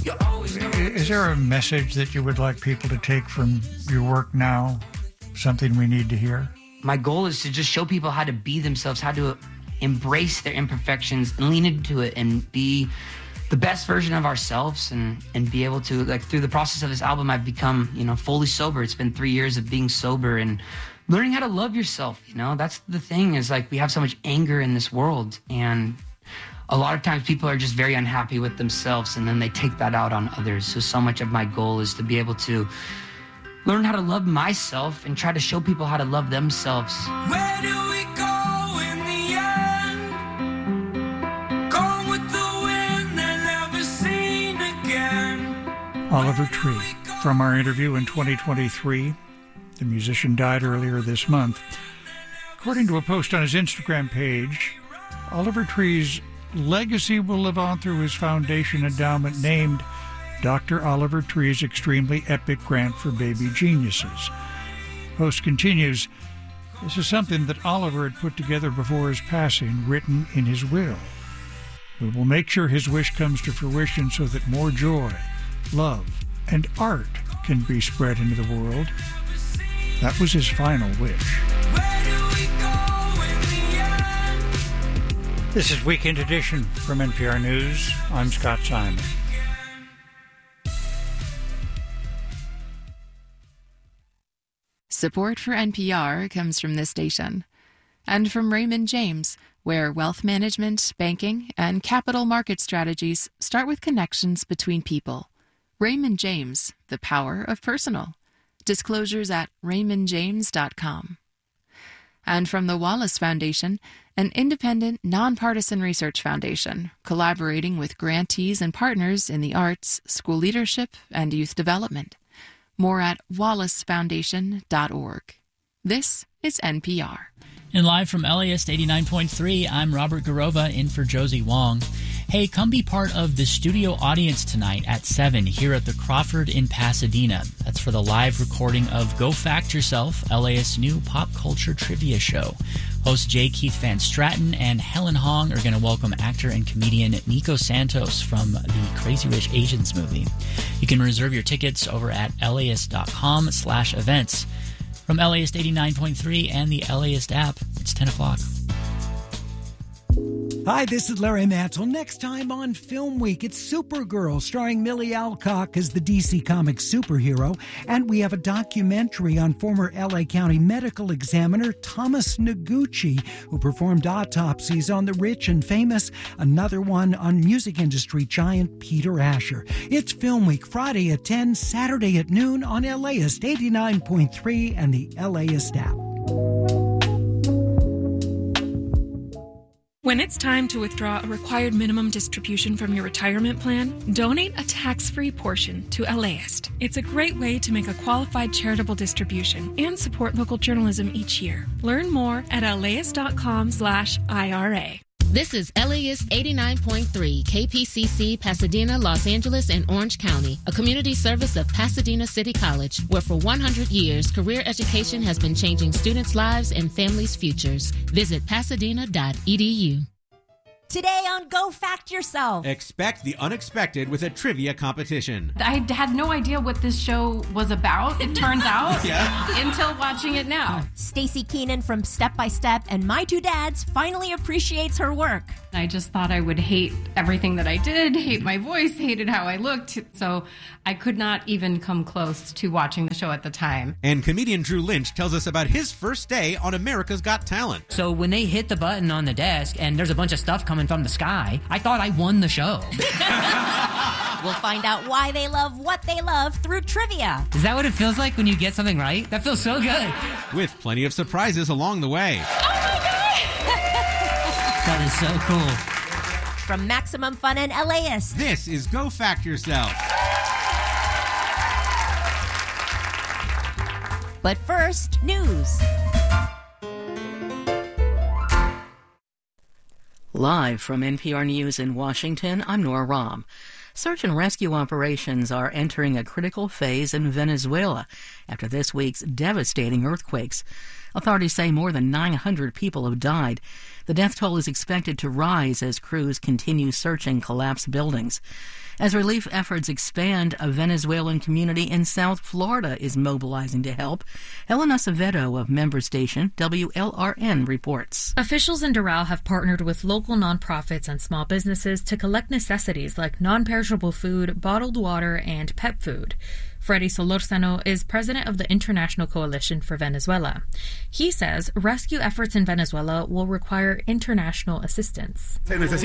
Is there a message that you would like people to take from your work now? Something we need to hear? My goal is to just show people how to be themselves, how to embrace their imperfections and lean into it and be the best version of ourselves and be able to, like, through the process of this album, I've become, fully sober. It's been 3 years of being sober and learning how to love yourself. That's the thing, is like we have so much anger in this world, and a lot of times people are just very unhappy with themselves and then they take that out on others. So much of my goal is to be able to learn how to love myself and try to show people how to love themselves. Where do we go in the end? Gone with the wind and never seen again. Oliver Tree. From our interview in 2023, the musician died earlier this month. According to a post on his Instagram page, Oliver Tree's legacy will live on through his foundation endowment named Dr. Oliver Tree's Extremely Epic Grant for Baby Geniuses. Post continues, this is something that Oliver had put together before his passing, written in his will. We will make sure his wish comes to fruition so that more joy, love, and art can be spread into the world. That was his final wish. This is Weekend Edition from NPR News. I'm Scott Simon. Support for NPR comes from this station and from Raymond James, where wealth management, banking, and capital market strategies start with connections between people. Raymond James, the power of personal. Disclosures at raymondjames.com. And from the Wallace Foundation, an independent, nonpartisan research foundation collaborating with grantees and partners in the arts, school leadership, and youth development. More at wallacefoundation.org. This is NPR. And live from LAist 89.3, I'm Robert Garova in for Josie Wong. Hey, come be part of the studio audience tonight at 7 here at the Crawford in Pasadena. That's for the live recording of Go Fact Yourself, LAist's new pop culture trivia show. Host J. Keith Van Stratton and Helen Hong are going to welcome actor and comedian Nico Santos from the Crazy Rich Asians movie. You can reserve your tickets over at laist.com/events. From LAist 89.3 and the LAist app, it's 10 o'clock. Hi, this is Larry Mantle. Next time on Film Week, it's Supergirl, starring Millie Alcock as the DC Comics superhero. And we have a documentary on former LA County medical examiner Thomas Noguchi, who performed autopsies on the rich and famous. Another one on music industry giant Peter Asher. It's Film Week, Friday at 10, Saturday at noon on LAist 89.3 and the LAist app. When it's time to withdraw a required minimum distribution from your retirement plan, donate a tax-free portion to LAist. It's a great way to make a qualified charitable distribution and support local journalism each year. Learn more at laist.com/IRA. This is LAist 89.3, KPCC, Pasadena, Los Angeles, and Orange County, a community service of Pasadena City College, where for 100 years, career education has been changing students' lives and families' futures. Visit pasadena.edu. Today on Go Fact Yourself. Expect the unexpected with a trivia competition. I had no idea what this show was about, it turns out, until watching it now. Stacey Keenan from Step by Step and My Two Dads finally appreciates her work. I just thought I would hate everything that I did, hate my voice, hated how I looked, so I could not even come close to watching the show at the time. And comedian Drew Lynch tells us about his first day on America's Got Talent. So when they hit the button on the desk and there's a bunch of stuff coming from the sky, I thought I won the show. We'll find out why they love what they love through trivia. Is that what it feels like when you get something right? That feels so good. With plenty of surprises along the way. Oh my God! That is so cool. From Maximum Fun and LAist. This is Go Fact Yourself. But first, news. Live from NPR News in Washington, I'm Nora Rahm. Search and rescue operations are entering a critical phase in Venezuela after this week's devastating earthquakes. Authorities say more than 900 people have died. The death toll is expected to rise as crews continue searching collapsed buildings. As relief efforts expand, a Venezuelan community in South Florida is mobilizing to help. Helena Acevedo of member station WLRN reports. Officials in Doral have partnered with local nonprofits and small businesses to collect necessities like non-perishable food, bottled water, and pet food. Freddy Solorzano is president of the International Coalition for Venezuela. He says rescue efforts in Venezuela will require international assistance.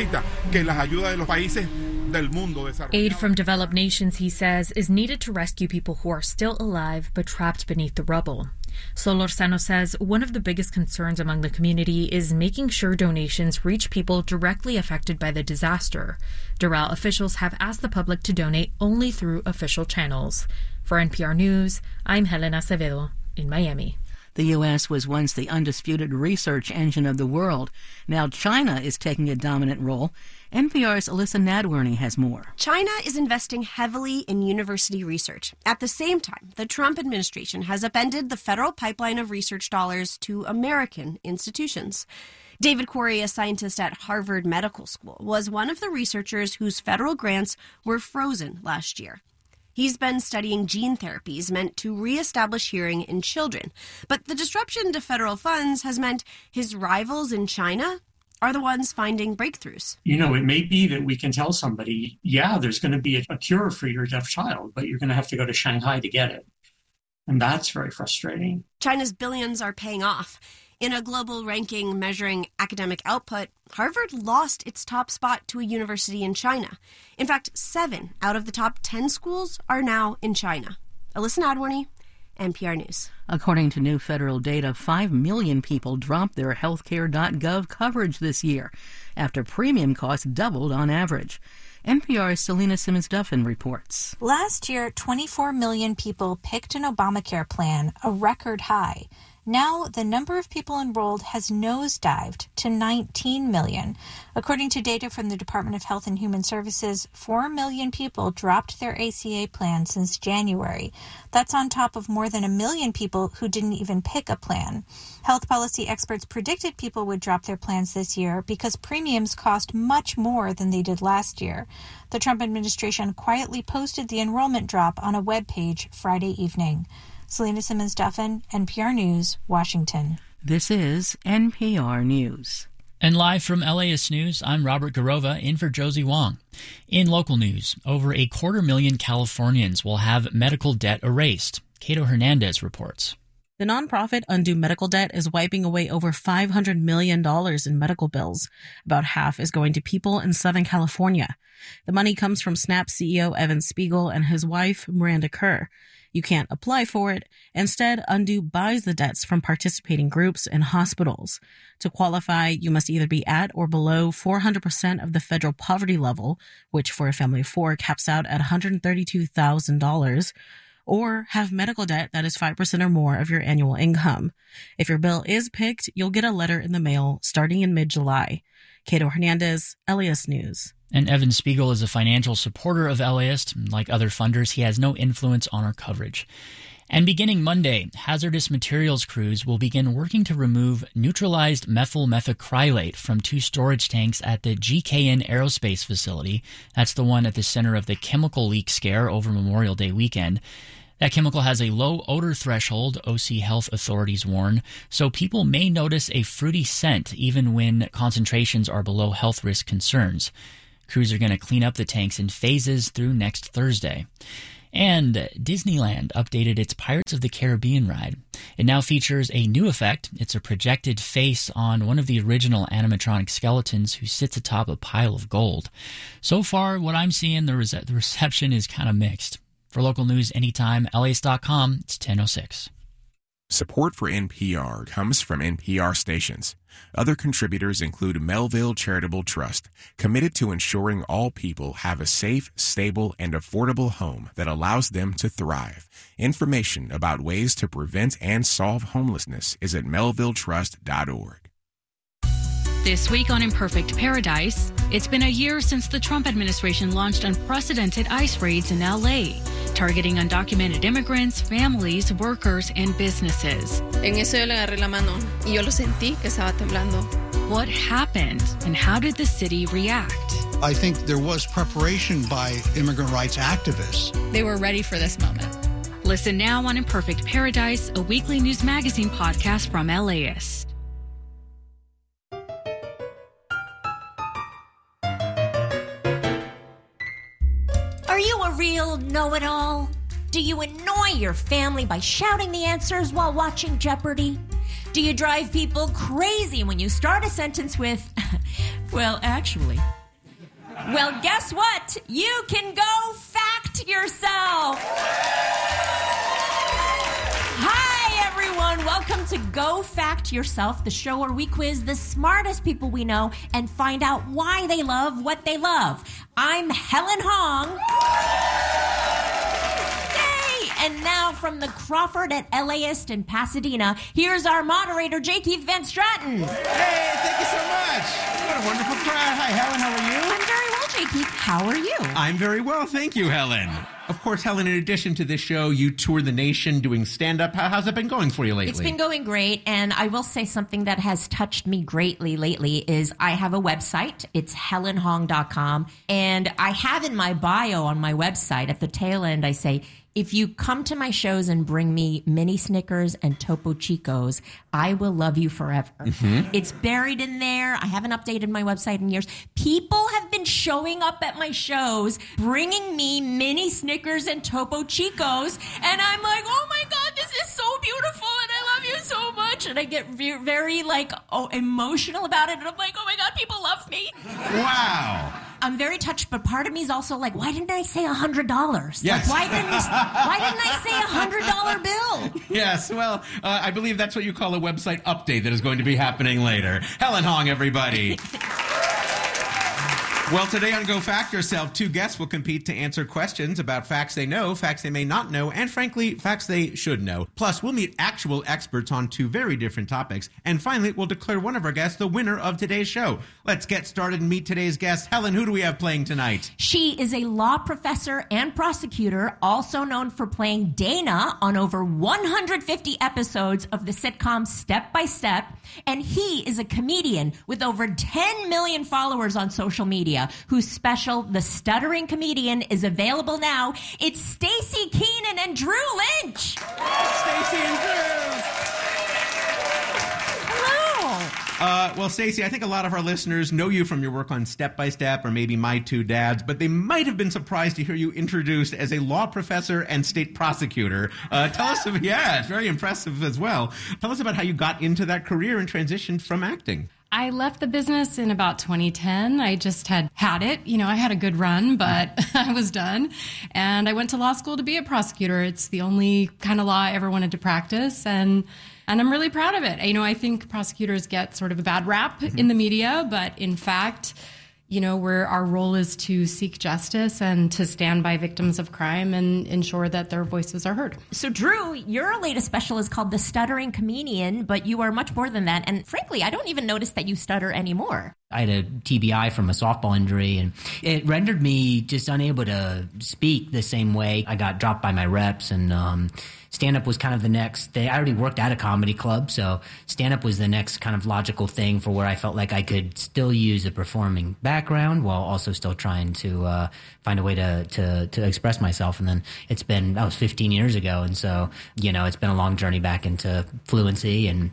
Aid from developed nations, he says, is needed to rescue people who are still alive but trapped beneath the rubble. Solorzano says one of the biggest concerns among the community is making sure donations reach people directly affected by the disaster. Doral officials have asked the public to donate only through official channels. For NPR News, I'm Helena Acevedo in Miami. The U.S. was once the undisputed research engine of the world. Now China is taking a dominant role. NPR's Alyssa Nadworny has more. China is investing heavily in university research. At the same time, the Trump administration has upended the federal pipeline of research dollars to American institutions. David Quarry, a scientist at Harvard Medical School, was one of the researchers whose federal grants were frozen last year. He's been studying gene therapies meant to reestablish hearing in children. But the disruption to federal funds has meant his rivals in China are the ones finding breakthroughs. You know, it may be that we can tell somebody, yeah, there's going to be a cure for your deaf child, but you're going to have to go to Shanghai to get it. And that's very frustrating. China's billions are paying off. In a global ranking measuring academic output, Harvard lost its top spot to a university in China. In fact, 7 out of the top 10 schools are now in China. Alyssa Nadworny, NPR News. According to new federal data, 5 million people dropped their healthcare.gov coverage this year after premium costs doubled on average. NPR's Selena Simmons-Duffin reports. Last year, 24 million people picked an Obamacare plan, a record high. Now, the number of people enrolled has nosedived to 19 million. According to data from the Department of Health and Human Services, 4 million people dropped their ACA plan since January. That's on top of more than 1 million people who didn't even pick a plan. Health policy experts predicted people would drop their plans this year because premiums cost much more than they did last year. The Trump administration quietly posted the enrollment drop on a web page Friday evening. Selena Simmons-Duffin, NPR News, Washington. This is NPR News. And live from LAist News, I'm Robert Garova in for Josie Wong. In local news, over 250,000 Californians will have medical debt erased. Cato Hernandez reports. The nonprofit Undo Medical Debt is wiping away over $500 million in medical bills. About half is going to people in Southern California. The money comes from Snap CEO Evan Spiegel and his wife, Miranda Kerr. You can't apply for it. Instead, Undo buys the debts from participating groups and hospitals. To qualify, you must either be at or below 400% of the federal poverty level, which for a family of 4 caps out at $132,000, or have medical debt that is 5% or more of your annual income. If your bill is picked, you'll get a letter in the mail starting in mid-July. Cato Hernandez, LAist News. And Evan Spiegel is a financial supporter of LAist. Like other funders, he has no influence on our coverage. And beginning Monday, hazardous materials crews will begin working to remove neutralized methyl methacrylate from 2 storage tanks at the GKN Aerospace facility. That's the one at the center of the chemical leak scare over Memorial Day weekend. That chemical has a low odor threshold, OC health authorities warn, so people may notice a fruity scent even when concentrations are below health risk concerns. Crews are going to clean up the tanks in phases through next Thursday. And Disneyland updated its Pirates of the Caribbean ride. It now features a new effect. It's a projected face on one of the original animatronic skeletons who sits atop a pile of gold. So far, what I'm seeing, the reception is kind of mixed. For local news anytime, LAist.com, it's 10:06. Support for NPR comes from NPR stations. Other contributors include Melville Charitable Trust, committed to ensuring all people have a safe, stable, and affordable home that allows them to thrive. Information about ways to prevent and solve homelessness is at melvilletrust.org. This week on Imperfect Paradise, it's been a year since the Trump administration launched unprecedented ICE raids in L.A., targeting undocumented immigrants, families, workers, and businesses. En eso yo le agarré la mano y yo lo sentí que estaba temblando. What happened, and how did the city react? I think there was preparation by immigrant rights activists. They were ready for this moment. Listen now on Imperfect Paradise, a weekly news magazine podcast from LAist. Are you a real know-it-all? Do you annoy your family by shouting the answers while watching Jeopardy? Do you drive people crazy when you start a sentence with, well, actually? Well, guess what? You can go fact yourself. Hi, everyone. Welcome to Go Fact Yourself, the show where we quiz the smartest people we know and find out why they love what they love. I'm Helen Hong. And now from the Crawford at LAist in Pasadena, here's our moderator, J. Keith Van Straten. Hey, thank you so much. What a wonderful crowd. Hi, Helen. How are you? I'm very well, J. Keith. How are you? I'm very well. Thank you, Helen. Of course, Helen, in addition to this show, you tour the nation doing stand-up. How's it been going for you lately? It's been going great, and I will say something that has touched me greatly lately is I have a website. It's helenhong.com, and I have in my bio on my website, at the tail end, I say, if you come to my shows and bring me mini Snickers and Topo Chicos, I will love you forever. Mm-hmm. It's buried in there. I haven't updated my website in years. People have been showing up at my shows, bringing me mini Snickers and Topo Chicos, and I'm like, oh my God, this is so beautiful, and I love you so much. And I get very emotional about it, and I'm like, oh my God, people love me. Wow. I'm very touched, but part of me is also like, why didn't I say $100? Yes. Like, why didn't I say $100 bill? Yes, well, I believe that's what you call a website update that is going to be happening later. Helen Hong, everybody. Well, today on Go Fact Yourself, two guests will compete to answer questions about facts they know, facts they may not know, and frankly, facts they should know. Plus, we'll meet actual experts on two very different topics. And finally, we'll declare one of our guests the winner of today's show. Let's get started and meet today's guest. Helen, who do we have playing tonight? She is a law professor and prosecutor, also known for playing Dana on over 150 episodes of the sitcom Step by Step. And he is a comedian with over 10 million followers on social media, whose special, The Stuttering Comedian, is available now. It's Stacy Keenan and Drew Lynch. Stacy and Drew. Hello. Well, Stacy, I think a lot of our listeners know you from your work on Step by Step or maybe My Two Dads, but they might have been surprised to hear you introduced as a law professor and state prosecutor. Tell us, yeah, it's very impressive as well. Tell us about how you got into that career and transitioned from acting. I left the business in about 2010. I just had it. You know, I had a good run, but I was done. And I went to law school to be a prosecutor. It's the only kind of law I ever wanted to practice. And I'm really proud of it. You know, I think prosecutors get sort of a bad rap in the media, but in fact, you know, our role is to seek justice and to stand by victims of crime and ensure that their voices are heard. So, Drew, your latest special is called The Stuttering Comedian, but you are much more than that. And frankly, I don't even notice that you stutter anymore. I had a TBI from a softball injury, and it rendered me just unable to speak the same way. I got dropped by my reps, and stand-up was kind of the next thing. I already worked at a comedy club, so stand-up was the next kind of logical thing for where I felt like I could still use a performing background while also still trying to find a way to express myself. And then that was 15 years ago, and so, you know, it's been a long journey back into fluency and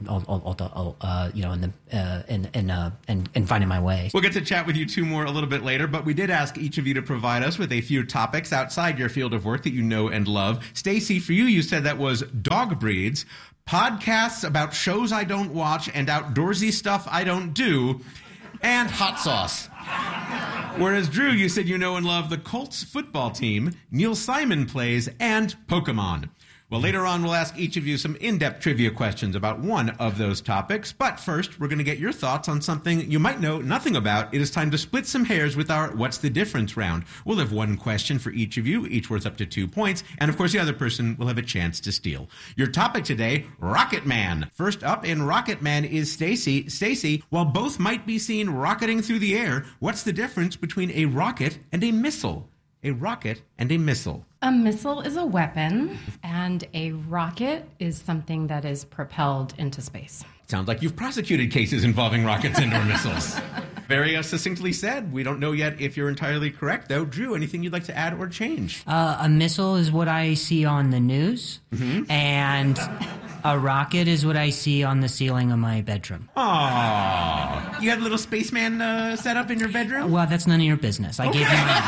and finding my way. We'll get to chat with you two more a little bit later, but we did ask each of you to provide us with a few topics outside your field of work that you know and love. Stacy, for you said that was dog breeds, podcasts about shows I don't watch and outdoorsy stuff I don't do, and hot sauce. Whereas Drew, you said you know and love the Colts football team, Neil Simon plays, and Pokemon. Well, later on, we'll ask each of you some in-depth trivia questions about one of those topics. But first, we're going to get your thoughts on something you might know nothing about. It is time to split some hairs with our What's the Difference round. We'll have one question for each of you, each worth up to 2 points. And, of course, the other person will have a chance to steal. Your topic today, Rocket Man. First up in Rocket Man is Stacy. Stacy, while both might be seen rocketing through the air, what's the difference between a rocket and a missile? A rocket and a missile. A missile is a weapon, and a rocket is something that is propelled into space. Sounds like you've prosecuted cases involving rockets and or missiles. Very succinctly said. We don't know yet if you're entirely correct, though. Drew, anything you'd like to add or change? A missile is what I see on the news, and a rocket is what I see on the ceiling of my bedroom. Aww. You have a little spaceman set up in your bedroom? Well, that's none of your business. I gave you my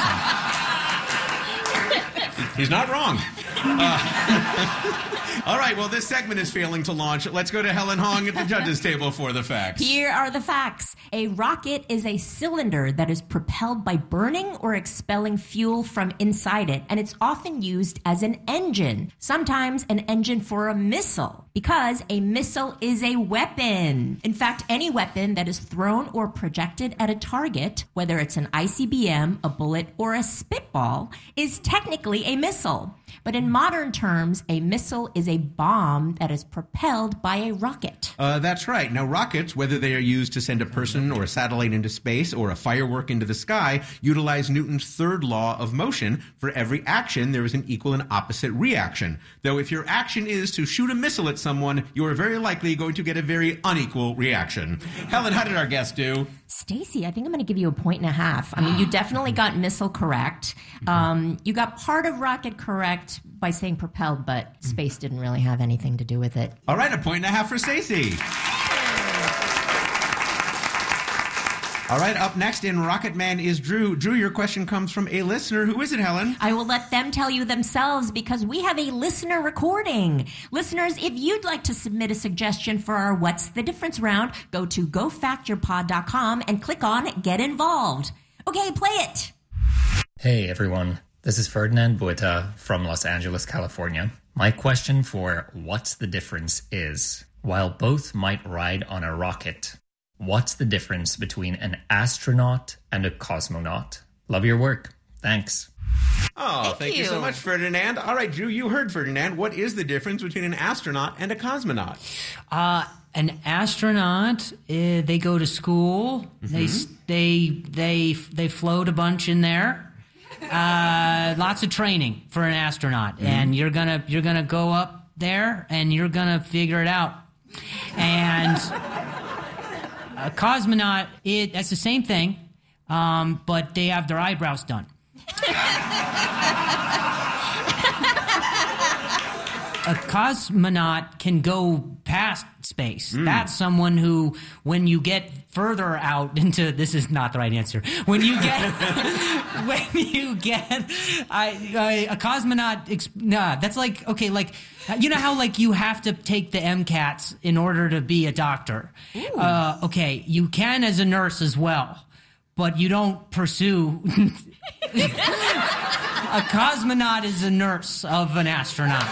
answer. He's not wrong. All right, well, this segment is failing to launch. Let's go to Helen Hong at the judges' table for the facts. Here are the facts. A rocket is a cylinder that is propelled by burning or expelling fuel from inside it, and it's often used as an engine, sometimes an engine for a missile, because a missile is a weapon. In fact, any weapon that is thrown or projected at a target, whether it's an ICBM, a bullet, or a spitball, is technically a missile. But in modern terms, a missile is a bomb that is propelled by a rocket. That's right. Now, rockets, whether they are used to send a person or a satellite into space or a firework into the sky, utilize Newton's third law of motion. For every action, there is an equal and opposite reaction. Though if your action is to shoot a missile at someone, you are very likely going to get a very unequal reaction. Helen, how did our guest do? Stacey, I think I'm going to give you 1.5 points. I mean, you definitely got missile correct. You got part of rocket correct by saying propelled, but space didn't really have anything to do with it. All right, 1.5 points for Stacey. All right, up next in Rocket Man is Drew. Drew, your question comes from a listener. Who is it, Helen? I will let them tell you themselves because we have a listener recording. Listeners, if you'd like to submit a suggestion for our What's the Difference round, go to gofactyourpod.com and click on Get Involved. Okay, play it. Hey, everyone. This is Ferdinand Bueta from Los Angeles, California. My question for What's the Difference is, while both might ride on a rocket, what's the difference between an astronaut and a cosmonaut? Love your work. Thanks. Oh, thank you so much, Ferdinand. All right, Drew, you heard Ferdinand. What is the difference between an astronaut and a cosmonaut? An astronaut, they go to school. They float a bunch in there. Lots of training for an astronaut, and you're gonna go up there and you're gonna figure it out. And a cosmonaut, that's the same thing, but they have their eyebrows done. A cosmonaut can go past space. That's someone who, when you get further out into, this is not the right answer. When you get a cosmonaut, that's like, okay, like, you know how like you have to take the MCATs in order to be a doctor? Okay, you can as a nurse as well, but you don't pursue. A cosmonaut is a nurse of an astronaut.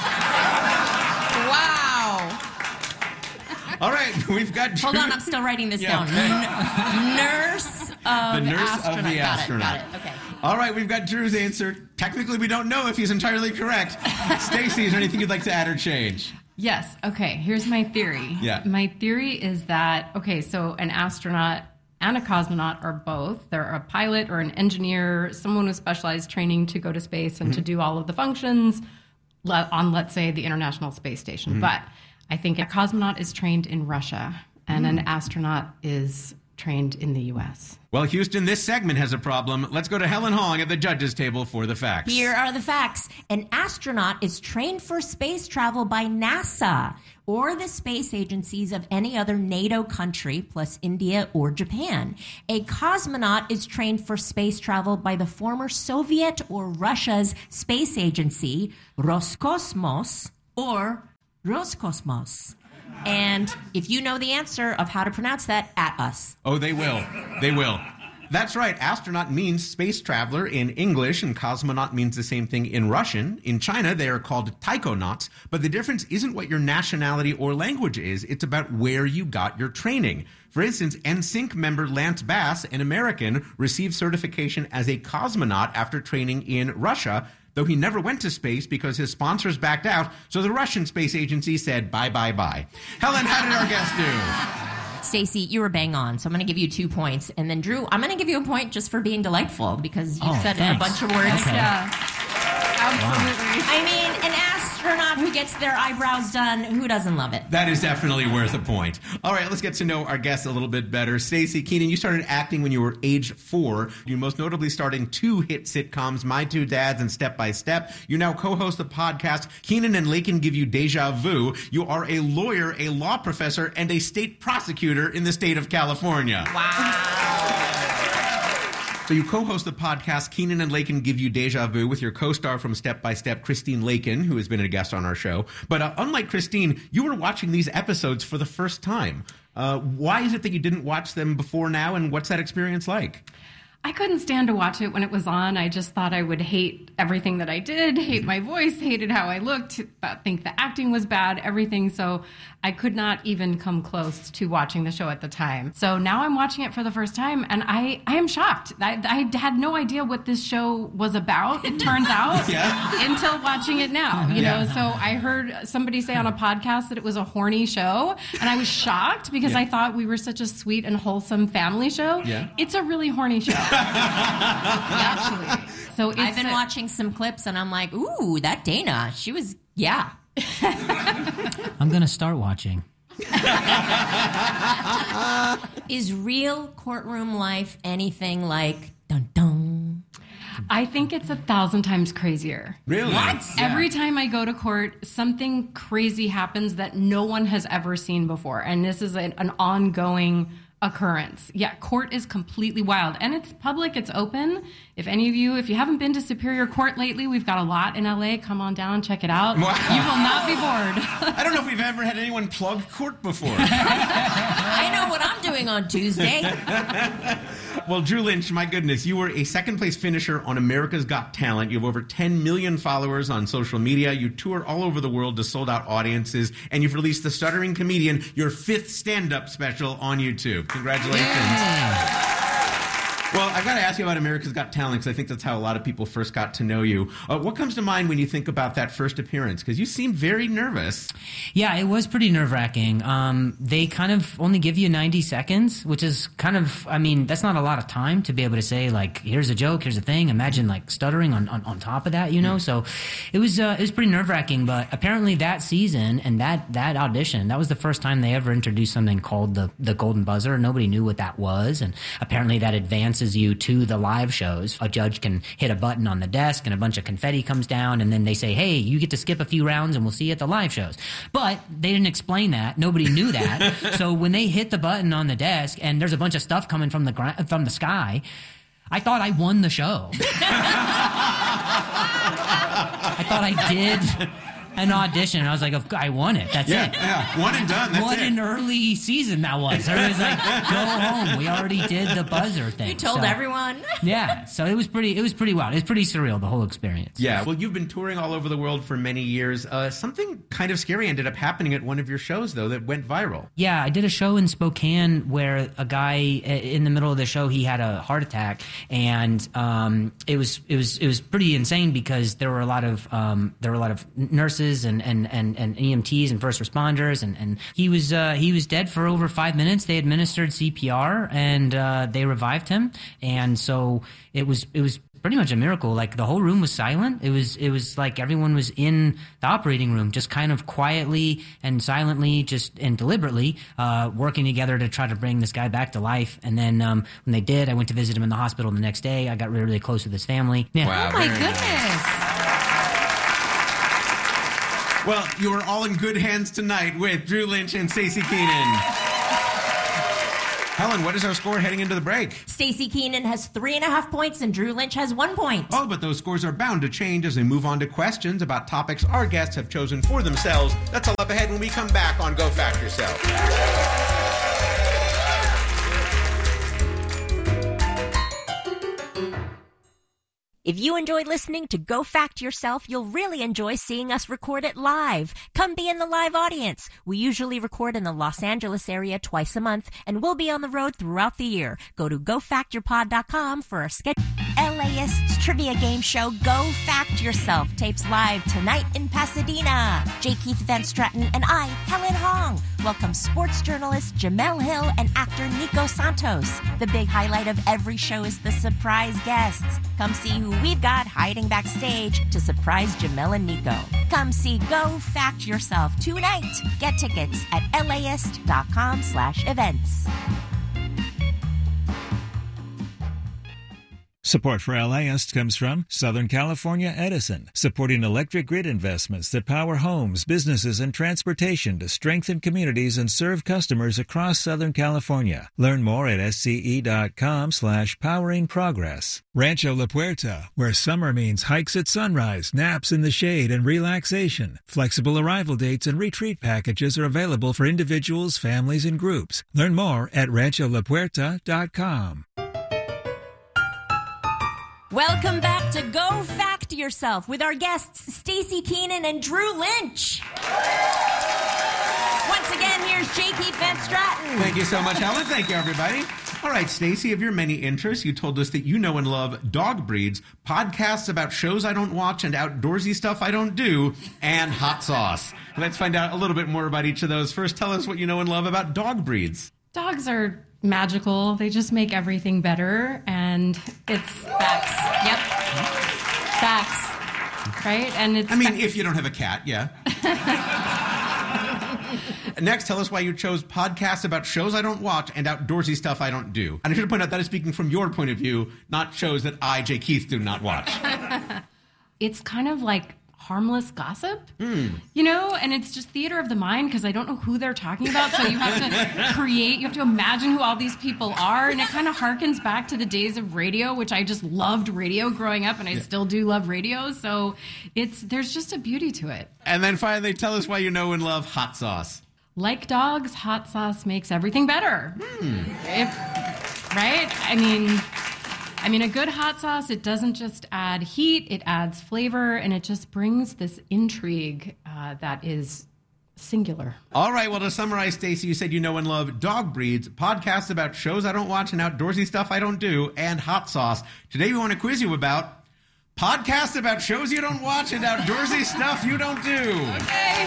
Wow. All right, we've got Drew. Hold on, I'm still writing this down. The Nurse of nurse astronaut. of the astronaut. Got it. Okay. All right, we've got Drew's answer. Technically, we don't know if he's entirely correct. Stacey, is there anything you'd like to add or change? Yes. Okay, here's my theory. Yeah. My theory is that, okay, so an astronaut and a cosmonaut are both. They're a pilot or an engineer, someone with specialized training to go to space and to do all of the functions on, let's say, the International Space Station. But I think a cosmonaut is trained in Russia and an astronaut is trained in the U.S. Well, Houston, this segment has a problem. Let's go to Helen Hong at the judges' table for the facts. Here are the facts. An astronaut is trained for space travel by NASA or the space agencies of any other NATO country, plus India or Japan. A cosmonaut is trained for space travel by the former Soviet or Russia's space agency, Roskosmos or Roskosmos. And if you know the answer of how to pronounce that, at us. Oh, they will. They will. That's right. Astronaut means space traveler in English, and cosmonaut means the same thing in Russian. In China, they are called taikonauts, but the difference isn't what your nationality or language is. It's about where you got your training. For instance, NSYNC member Lance Bass, an American, received certification as a cosmonaut after training in Russia, though he never went to space because his sponsors backed out, so the Russian space agency said bye, bye, bye. Helen, how did our guest do? Stacey, you were bang on, so I'm going to give you 2 points. And then, Drew, I'm going to give you a point just for being delightful because you said thanks. a bunch of words. Okay. Yeah. Absolutely. I mean, an astronaut who gets their eyebrows done. Who doesn't love it? That is definitely worth a point. All right, let's get to know our guests a little bit better. Stacey Keenan, you started acting when you were age 4. You most notably starred in 2 hit sitcoms, My Two Dads and Step by Step. You now co-host the podcast Keenan and Lakin Give You Deja Vu. You are a lawyer, a law professor, and a state prosecutor in the state of California. Wow. So you co-host the podcast Keenan and Lakin Give You Deja Vu with your co-star from Step by Step, Christine Lakin, who has been a guest on our show. But unlike Christine, you were watching these episodes for the first time. Why is it that you didn't watch them before now, and what's that experience like? I couldn't stand to watch it when it was on. I just thought I would hate everything that I did, hate my voice, hated how I looked, think the acting was bad, everything. So I could not even come close to watching the show at the time. So now I'm watching it for the first time, and I am shocked. I had no idea what this show was about, it turns out, until watching it now. You know, so I heard somebody say on a podcast that it was a horny show, and I was shocked because I thought we were such a sweet and wholesome family show. It's a really horny show. Actually. So I've been watching some clips and I'm like, ooh, that Dana, she was, I'm going to start watching. Is real courtroom life anything like dun dun? I think it's 1,000 times crazier. Really? What? Every time I go to court, something crazy happens that no one has ever seen before. And this is an ongoing occurrence. Yeah, court is completely wild. And it's public, it's open. If you haven't been to Superior Court lately, we've got a lot in LA. Come on down, check it out. Wow. You will not be bored. I don't know if we've ever had anyone plug court before. I know what I'm doing on Tuesday. Well, Drew Lynch, my goodness, you were a second-place finisher on America's Got Talent. You have over 10 million followers on social media. You tour all over the world to sold-out audiences, and you've released The Stuttering Comedian, your 5th stand-up special on YouTube. Congratulations. Yeah. Well, I've got to ask you about America's Got Talent, because I think that's how a lot of people first got to know you. What comes to mind when you think about that first appearance? Because you seem very nervous. Yeah, it was pretty nerve-wracking. They kind of only give you 90 seconds, which is kind of, that's not a lot of time to be able to say, like, here's a joke, here's a thing. Imagine, like, stuttering on top of that, you know? So it was pretty nerve-wracking, but apparently that season and that audition, that was the first time they ever introduced something called the Golden Buzzer. Nobody knew what that was, and apparently that advances you to the live shows. A judge can hit a button on the desk and a bunch of confetti comes down, and then they say, hey, you get to skip a few rounds and we'll see you at the live shows. But they didn't explain that. Nobody knew that. So when they hit the button on the desk and there's a bunch of stuff coming from the sky, I thought I won the show. I thought I did an audition, and I was like, I won it. That's it. Yeah, one and done. That's what an early season that was. Everybody's like, go home. We already did the buzzer thing. You told everyone. Yeah, so it was pretty wild. It was pretty surreal, the whole experience. Yeah, well, you've been touring all over the world for many years. Something kind of scary ended up happening at one of your shows, though, that went viral. Yeah, I did a show in Spokane where a guy in the middle of the show, he had a heart attack, and it was pretty insane because there were a lot of nurses and EMTs and first responders, and he was dead for over 5 minutes. They administered CPR and they revived him, and so it was pretty much a miracle. Like, the whole room was silent. It was like everyone was in the operating room, just kind of quietly and silently, and deliberately working together to try to bring this guy back to life. And then when they did, I went to visit him in the hospital the next day. I got really, really close with his family. Yeah. Wow, oh my goodness. Well, you are all in good hands tonight with Drew Lynch and Stacey Keenan. Helen, what is our score heading into the break? Stacey Keenan has 3.5 points and Drew Lynch has 1 point. Oh, but those scores are bound to change as we move on to questions about topics our guests have chosen for themselves. That's all up ahead when we come back on Go Fact Yourself. If you enjoyed listening to Go Fact Yourself, you'll really enjoy seeing us record it live. Come be in the live audience. We usually record in the Los Angeles area twice a month, and we'll be on the road throughout the year. Go to gofactyourpod.com for our schedule. LA LAist's trivia game show Go Fact Yourself tapes live tonight in Pasadena. J. Keith Van Stratton and I, Helen Hong, welcome sports journalist Jamel Hill and actor Nico Santos. The big highlight of every show is the surprise guests. Come see who we've got hiding backstage to surprise Jamel and Nico. Come see Go Fact Yourself tonight. Get tickets at laist.com/events. Support for LAist comes from Southern California Edison, supporting electric grid investments that power homes, businesses, and transportation to strengthen communities and serve customers across Southern California. Learn more at sce.com/powering progress. Rancho La Puerta, where summer means hikes at sunrise, naps in the shade, and relaxation. Flexible arrival dates and retreat packages are available for individuals, families, and groups. Learn more at rancholapuerta.com. Welcome back to Go Fact Yourself with our guests Stacey Keenan and Drew Lynch. Once again, here's J. Keith Van Stratton. Thank you so much, Helen. Thank you, everybody. All right, Stacey, of your many interests, you told us that you know and love dog breeds, podcasts about shows I don't watch and outdoorsy stuff I don't do, and hot sauce. Let's find out a little bit more about each of those. First, tell us what you know and love about dog breeds. Dogs are magical. They just make everything better, and it's facts. Yep. Facts. Right? And it's if you don't have a cat, yeah. Next, tell us why you chose podcasts about shows I don't watch and outdoorsy stuff I don't do. And I should point out that is speaking from your point of view, not shows that I, J. Keith, do not watch. It's kind of like harmless gossip, you know, and it's just theater of the mind because I don't know who they're talking about. So you have to you have to imagine who all these people are. And it kind of harkens back to the days of radio, which I just loved radio growing up, and I still do love radio. So there's just a beauty to it. And then finally, tell us why you know and love hot sauce. Like dogs, hot sauce makes everything better. Right? I mean, a good hot sauce, it doesn't just add heat, it adds flavor, and it just brings this intrigue that is singular. All right, well, to summarize, Stacey, you said you know and love dog breeds, podcasts about shows I don't watch and outdoorsy stuff I don't do, and hot sauce. Today we want to quiz you about podcasts about shows you don't watch and outdoorsy stuff you don't do. Okay.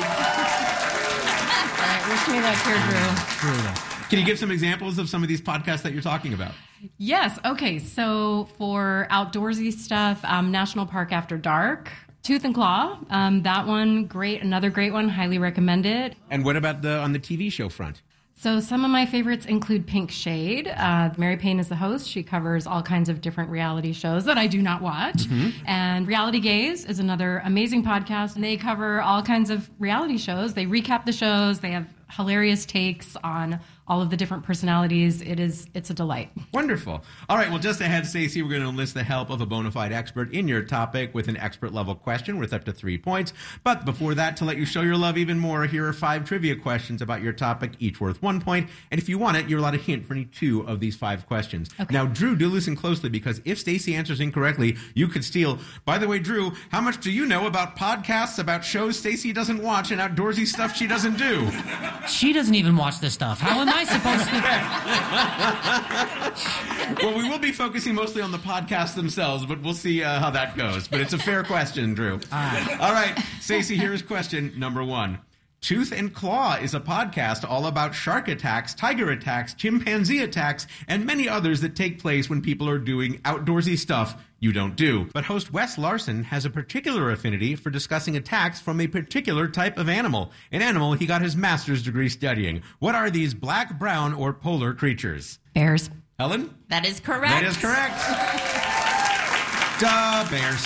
All right, wish me luck here, Drew. Can you give some examples of some of these podcasts that you're talking about? Yes. Okay. So for outdoorsy stuff, National Park After Dark, Tooth and Claw, that one, great. Another great one. Highly recommend it. And what about on the TV show front? So some of my favorites include Pink Shade. Mary Payne is the host. She covers all kinds of different reality shows that I do not watch. And Reality Gaze is another amazing podcast. And they cover all kinds of reality shows. They recap the shows. They have hilarious takes on all of the different personalities. It's a delight. Wonderful. All right, well, just ahead, Stacey, we're going to enlist the help of a bona fide expert in your topic with an expert-level question worth up to 3 points. But before that, to let you show your love even more, here are 5 trivia questions about your topic, each worth 1 point. And if you want it, you're allowed a hint for any 2 of these 5 questions. Okay. Now, Drew, do listen closely, because if Stacey answers incorrectly, you could steal. By the way, Drew, how much do you know about podcasts about shows Stacey doesn't watch and outdoorsy stuff she doesn't do? She doesn't even watch this stuff. How am I supposed to? Well, we will be focusing mostly on the podcasts themselves, but we'll see how that goes. But it's a fair question, Drew. All right, Stacey, here's question number 1. Tooth and Claw is a podcast all about shark attacks, tiger attacks, chimpanzee attacks, and many others that take place when people are doing outdoorsy stuff you don't do. But host Wes Larson has a particular affinity for discussing attacks from a particular type of animal, an animal he got his master's degree studying. What are these black, brown, or polar creatures? Bears. Helen? That is correct. That is correct. Duh, bears.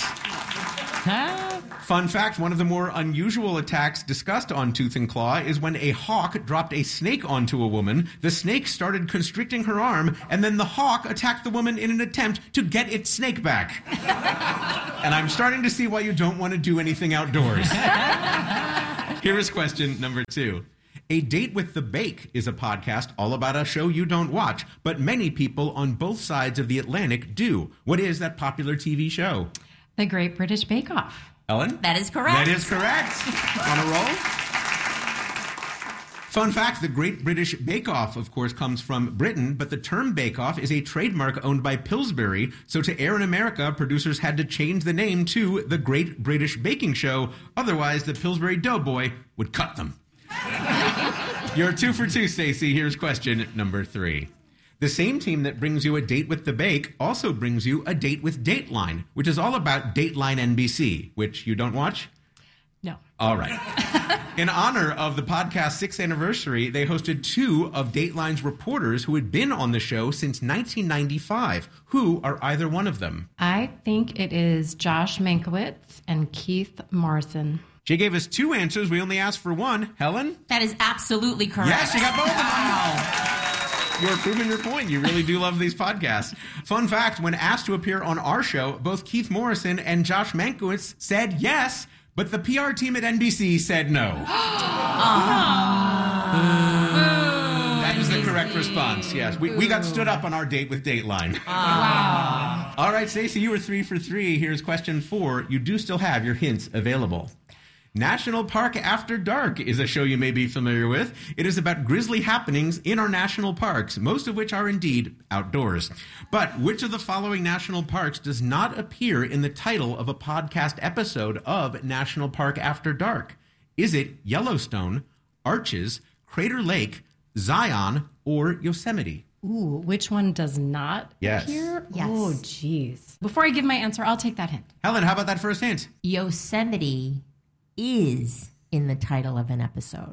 Fun fact, one of the more unusual attacks discussed on Tooth and Claw is when a hawk dropped a snake onto a woman. The snake started constricting her arm, and then the hawk attacked the woman in an attempt to get its snake back. And I'm starting to see why you don't want to do anything outdoors. Here is question number 2. A Date with the Bake is a podcast all about a show you don't watch, but many people on both sides of the Atlantic do. What is that popular TV show? The Great British Bake Off. Ellen? That is correct. That is correct. On a roll. Fun fact, the Great British Bake Off, of course, comes from Britain, but the term Bake Off is a trademark owned by Pillsbury, so to air in America, producers had to change the name to the Great British Baking Show, otherwise the Pillsbury Doughboy would cut them. You're 2 for 2, Stacey. Here's question number 3. The same team that brings you A Date with the Bake also brings you A Date with Dateline, which is all about Dateline NBC, which you don't watch? No. All right. In honor of the podcast's 6th anniversary, they hosted 2 of Dateline's reporters who had been on the show since 1995. Who are either one of them? I think it is Josh Mankiewicz and Keith Morrison. She gave us 2 answers. We only asked for 1. Helen? That is absolutely correct. Yes, you got both of them. You're proving your point. You really do love these podcasts. Fun fact, when asked to appear on our show, both Keith Morrison and Josh Mankiewicz said yes, but the PR team at NBC said no. That is the correct response, yes. We got stood up on our date with Dateline. Wow. All right, Stacey, you were 3 for 3. Here's question 4. You do still have your hints available. National Park After Dark is a show you may be familiar with. It is about grisly happenings in our national parks, most of which are indeed outdoors. But which of the following national parks does not appear in the title of a podcast episode of National Park After Dark? Is it Yellowstone, Arches, Crater Lake, Zion, or Yosemite? Ooh, which one does not appear? Yes. Oh, geez. Before I give my answer, I'll take that hint. Helen, how about that first hint? Yosemite is in the title of an episode.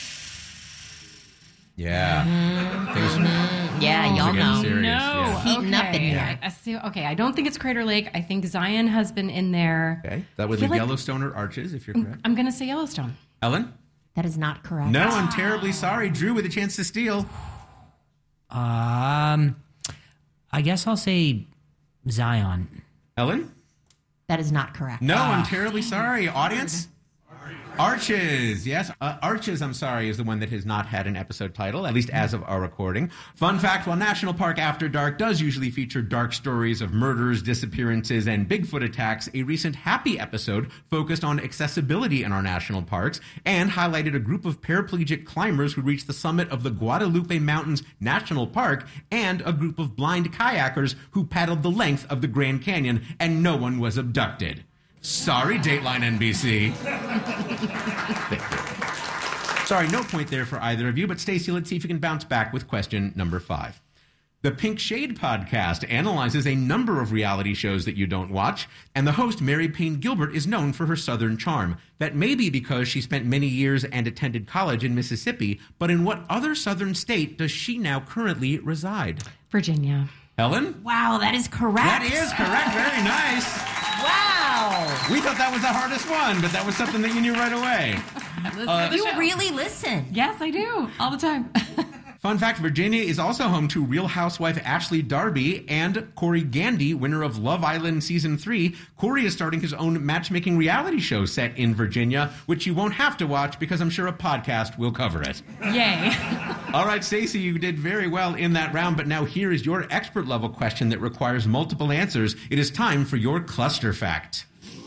Yeah. Yeah, y'all know. Serious. No. Yeah. Heating up in here. I see. Okay, I don't think it's Crater Lake. I think Zion has been in there. Okay. That was Yellowstone or Arches, if you're correct. I'm going to say Yellowstone. Helen? That is not correct. No, I'm terribly sorry. Drew with a chance to steal. I guess I'll say Zion. Helen? That is not correct. No, I'm terribly sorry. Audience? Arches, yes. Arches, I'm sorry, is the one that has not had an episode title, at least as of our recording. Fun fact, while National Park After Dark does usually feature dark stories of murders, disappearances, and Bigfoot attacks, a recent Happy episode focused on accessibility in our national parks and highlighted a group of paraplegic climbers who reached the summit of the Guadalupe Mountains National Park and a group of blind kayakers who paddled the length of the Grand Canyon, and no one was abducted. Sorry, Dateline NBC. Sorry, no point there for either of you, but Stacey, let's see if you can bounce back with question number 5. The Pink Shade podcast analyzes a number of reality shows that you don't watch, and the host, Mary Payne Gilbert, is known for her Southern charm. That may be because she spent many years and attended college in Mississippi, but in what other Southern state does she now currently reside? Virginia. Helen? Wow, that is correct. That is correct. Very nice. Wow. We thought that was the hardest one, but that was something that you knew right away. You really listen. Yes, I do. All the time. Fun fact, Virginia is also home to Real Housewife Ashley Darby and Corey Gandy, winner of Love Island Season 3. Corey is starting his own matchmaking reality show set in Virginia, which you won't have to watch because I'm sure a podcast will cover it. Yay. All right, Stacey, you did very well in that round, but now here is your expert level question that requires multiple answers. It is time for your cluster fact.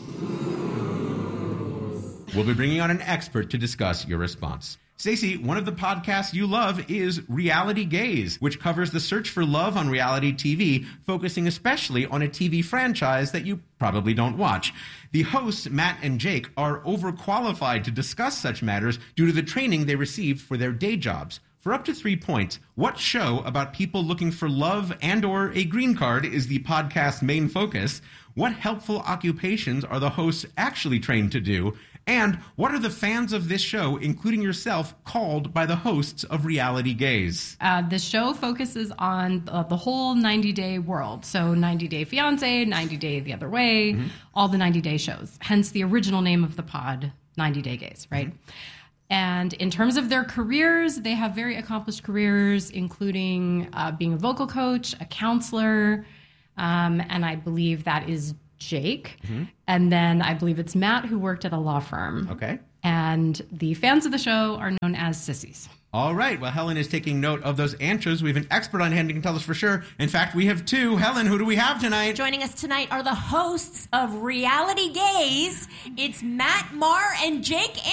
We'll be bringing on an expert to discuss your response. Stacey, one of the podcasts you love is Reality Gaze, which covers the search for love on reality TV, focusing especially on a TV franchise that you probably don't watch. The hosts, Matt and Jake, are overqualified to discuss such matters due to the training they received for their day jobs. For up to 3 points, what show about people looking for love and or a green card is the podcast's main focus? What helpful occupations are the hosts actually trained to do? And what are the fans of this show, including yourself, called by the hosts of Reality Gaze? The show focuses on the whole 90-day world. So 90 Day Fiancé, 90 Day the Other Way, all the 90-day shows. Hence the original name of the pod, 90 Day Gaze, right? And in terms of their careers, they have very accomplished careers, including being a vocal coach, a counselor, and I believe that is Jake. And then I believe it's Matt, who worked at a law firm. Okay. And the fans of the show are known as sissies. All right. Well, Helen is taking note of those answers. We have an expert on hand who can tell us for sure. In fact, we have 2. Helen, who do we have tonight? Joining us tonight are the hosts of Reality Gaze. It's Matt Marr and Jake